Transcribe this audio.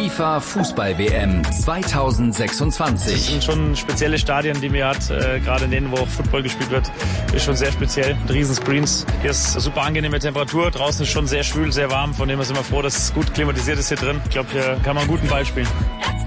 FIFA Fußball-WM 2026. Das sind schon spezielle Stadien, die man hat, gerade in denen, wo auch Football gespielt wird, ist schon sehr speziell. Riesenscreens, hier ist super angenehme Temperatur, draußen ist schon sehr schwül, sehr warm, von dem sind wir froh, dass es gut klimatisiert ist hier drin. Ich glaube, hier kann man einen guten Ball spielen.